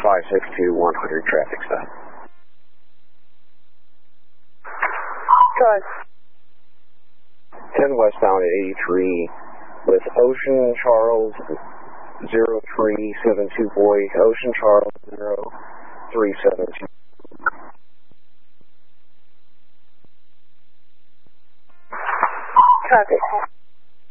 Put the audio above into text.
562 100 traffic stop. Good. 10 westbound at 83 with Ocean Charles 0372 boy, Ocean Charles 0372. Traffic.